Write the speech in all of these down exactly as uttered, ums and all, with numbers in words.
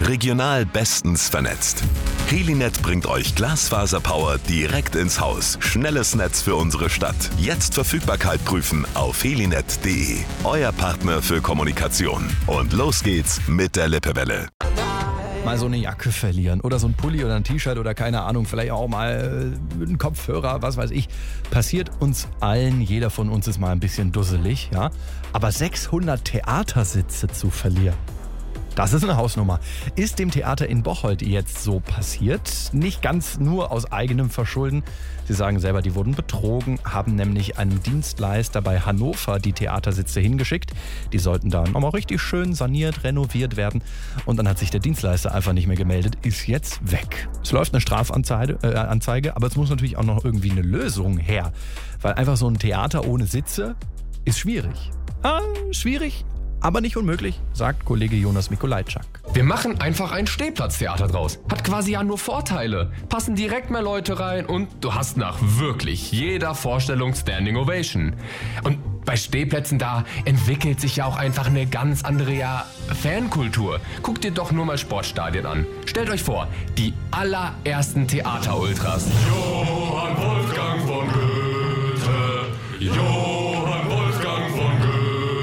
Regional bestens vernetzt. Helinet bringt euch Glasfaserpower direkt ins Haus. Schnelles Netz für unsere Stadt. Jetzt Verfügbarkeit prüfen auf helinet punkt de. Euer Partner für Kommunikation. Und los geht's mit der Lippewelle. Mal so eine Jacke verlieren oder so ein Pulli oder ein T-Shirt oder keine Ahnung, vielleicht auch mal äh, ein Kopfhörer, was weiß ich. Passiert uns allen, jeder von uns ist mal ein bisschen dusselig, ja. Aber sechshundert Theatersitze zu verlieren, das ist eine Hausnummer. Ist dem Theater in Bocholt jetzt so passiert? Nicht ganz nur aus eigenem Verschulden. Sie sagen selber, die wurden betrogen, haben nämlich einem Dienstleister bei Hannover die Theatersitze hingeschickt. Die sollten da nochmal richtig schön saniert, renoviert werden. Und dann hat sich der Dienstleister einfach nicht mehr gemeldet, ist jetzt weg. Es läuft eine Strafanzeige, äh, Anzeige, aber es muss natürlich auch noch irgendwie eine Lösung her. Weil einfach so ein Theater ohne Sitze ist schwierig. Ah, schwierig, aber nicht unmöglich, sagt Kollege Jonas Mikolajczak. Wir machen einfach ein Stehplatztheater draus. Hat quasi ja nur Vorteile. Passen direkt mehr Leute rein und du hast nach wirklich jeder Vorstellung Standing Ovation. Und bei Stehplätzen da entwickelt sich ja auch einfach eine ganz andere ja, Fankultur. Guckt dir doch nur mal Sportstadien an. Stellt euch vor, die allerersten Theaterultras. Johann Wolfgang von Goethe, Johann Wolfgang von Goethe.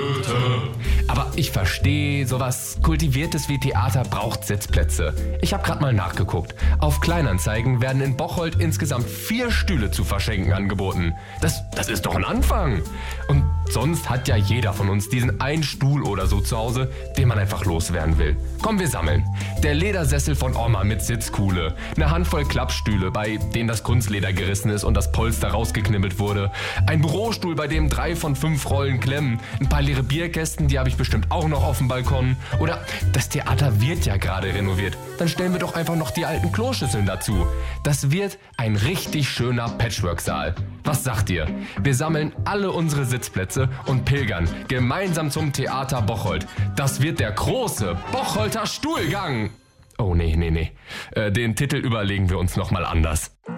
Aber ich verstehe, sowas Kultiviertes wie Theater braucht Sitzplätze. Ich habe gerade mal nachgeguckt. Auf Kleinanzeigen werden in Bocholt insgesamt vier Stühle zu verschenken angeboten. Das, das ist doch ein Anfang. Und sonst hat ja jeder von uns diesen einen Stuhl oder so zu Hause, den man einfach loswerden will. Komm, wir sammeln. Der Ledersessel von Oma mit Sitzkuhle. Eine Handvoll Klappstühle, bei denen das Kunstleder gerissen ist und das Polster rausgeknibbelt wurde. Ein Bürostuhl, bei dem drei von fünf Rollen klemmen. Ein paar leere Bierkästen, die habe ich bestimmt auch noch auf dem Balkon. Oder das Theater wird ja gerade renoviert. Dann stellen wir doch einfach noch die alten Kloschüsseln dazu. Das wird ein richtig schöner Patchwork-Saal. Was sagt ihr? Wir sammeln alle unsere Sitzplätze und pilgern gemeinsam zum Theater Bocholt. Das wird der große Bocholter Stuhlgang. Oh nee, nee, nee. Äh, den Titel überlegen wir uns nochmal anders.